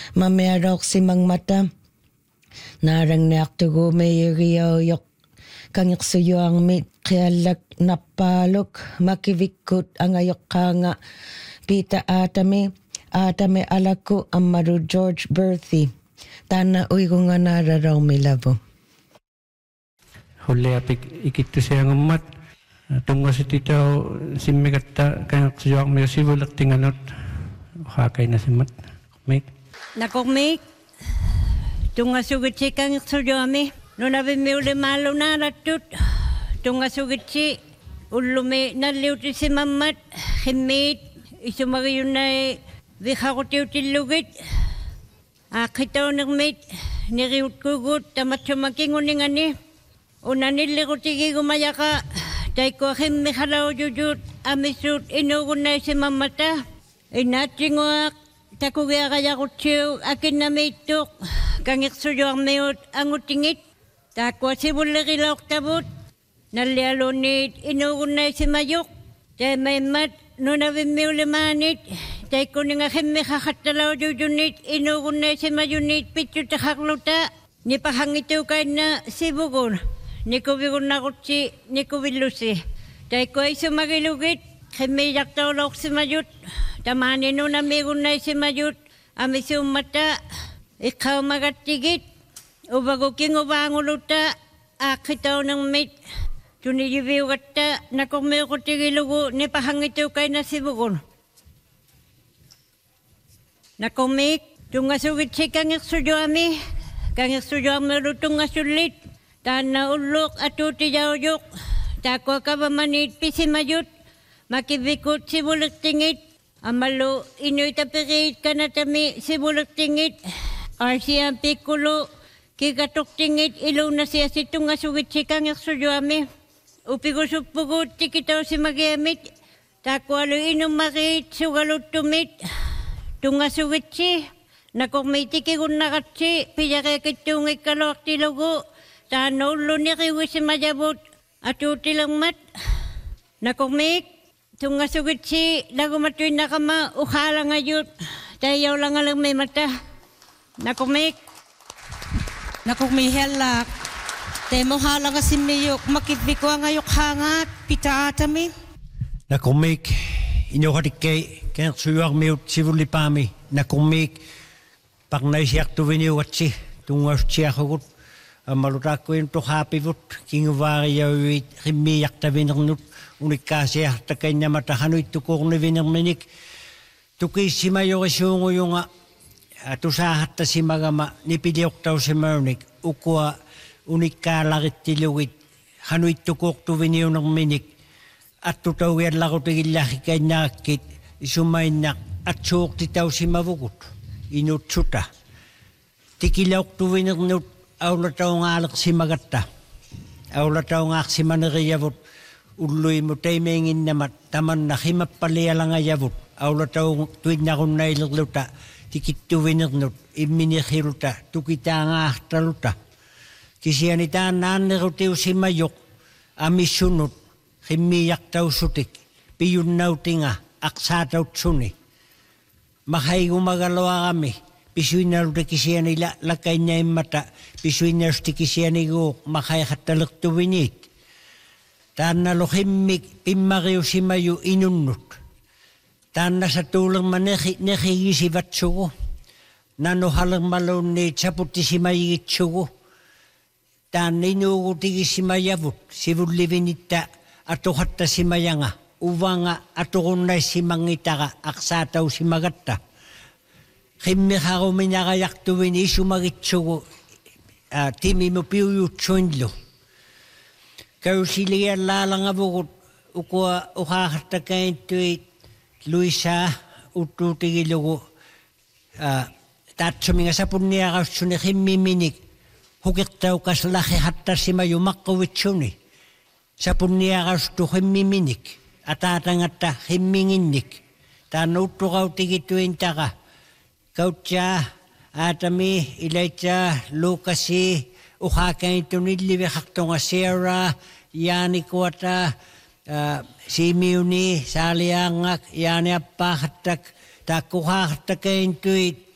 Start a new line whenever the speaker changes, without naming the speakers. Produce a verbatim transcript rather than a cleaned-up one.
Mamearok si Mang Mata. Narang naktugo mayiriyo yok. Kangiksuyo ang mit kialak napalok. Makivikut ang ayok kanga. Pita atame. Atame alaku amaru George Berthy. Tana uigo nga nararaw milabo.
Huli apik ikitu siya ngumat. Tunggu si titaw simigata kaya siyang may sibulak tinganot. Hakay na simat. Kumik.
Nakumik. Tunggu sugit si kang siyami. Nung nabimi uli malo na ratut. Tunggu sugit si ulumi naliuti si mamat. Himit. Isumari yun na vikakuti-uti lugit. Akitaw nagmit. Niriut kugut. Tamat sumakingon nga ni. Unanili ko tigi gumayaka. Dahil ko aking mikalaw jujut, amisut, inugun na si mamata. Inatingwak, takugya kaya ko siyo, akin na may tuk, kangik suyo ang mayot, ang utingit. Takwa si bulakilak tabut, nalialunit, inugun na si mayok. Dahil may mat, nunawin may ulimanit. Dahil ko nga aking mikakatalaw jujunit, inugun na si mayunit, pityo takakluta. Nipahangito kayo na si bugon. Niku bigun na kutsi, niku bilusi. Dahil ko ay sumagilugit, kami yaktawlok si Mayut. Tamanin nun amigun na si Mayut. Ami si umata, ikaw magatigit. Ubago king ubanguluta, akitaw ng mit. Tunijibiw kata, nakumiw ko tigilugo, nipahangito kay na si bugon. Nakumik, tungasugit si kangik sujo ami. Kangik sujo ami rutong ngasulit. Tana ulok atuti jauyok. Takwa ka manit pisi Mayut. Makibikot si bulak tingit. Amalo inoy tapikit kanatami si bulak tingit. Arsiyan pikulo. Kikatok tingit ilaw na siya sitong asugit si kangyak sujuami. Upigusupugod tikitaw si magyamit. Takwa lo inom makit sugalot tumit. Tungasugit si. Nakumitikikun nakatsi. Piyakakit tungit kalawak tilogo. Tano ulo ni kiwi si majabot atuti lang mat. Nakumik, tungasugit si lago matuin na kama ukhala ngayot. Tayaw lang alang may mata. Nakumik.
Nakumik helak. Tayo mo halang ka si Mayok. Makitbiko ang ayok hangat. Pita atami.
Nakumik. Inyo katikay. Kaya suyang mayot sivulipami. Nakumik. Pag naisiyak tuwinyo watsi. Tungas siya kagut. Malutak ko yung tukapivot, kinguvari yawit, himiyak na vinernut, unikasi ahta kanya matahanoy tukok na vinerminik. Tuki si mayo isungo yung tusahat na si magama, nipidiyok taw si Mernik, ukwa unikalakit tiluwit, hanoy tukok tu viniyo ng minik, at tutawir lako tigilaki kanya kit, isumainak, at suok titaw si mavugut, inutsuta. Tikilawak tu vinernut, Aula taong alak si magata. Aula taong ak si manariyavut. Uloy mo tayo mengin namat. Taman na himapalaya lang ayavut. Aula taong tuwid na kong nailagluta. Tikit tuwinernut. Iminihiruta. Tukita nga ahtaluta. Kisiyanita nanirutiw si mayok. Amisunut. Himiyak taw sutik. Piyun naw tinga. Aksa taw tsuni. Mahay gumagalawa kami. Pisuy na rin kisiya nila, lakay niya yung mata. Pisuy na rin kisiya niyo, makay katalak tuwinit. Taan na lohimik, pimmariw si mayo inunut. Taan na sa tulang manekigisivat sugo. Nanohalang malon ni chaputi si mayigit sugo. Taan na inuuti si mayavut, si vulivinita, atuhatta si mayanga. Uwanga atukun na si mangitaka, aksataw si magatta. Kimmi haro minakayak tuwin isu magitsugo timi mo piuyu tsuinlo. Kau siliya lalang abukut ukwa ukakatakain tuit Luisa utu tigilugo tatsu minga sapun niya kausuni kimmi minik hukik tau kaslahi hatta si mayu makkawitsuni sapun niya kaustu kimmi minik atatangatta kimmi nginnik tanu utu kau tigituin taka Kautya, atami, ilaytya, Lukasi, uhakain tuniliwi haktonga Sarah, yani kuwata, Simeoni, Saliangak, yani apahatak, takuhakatakain tuit,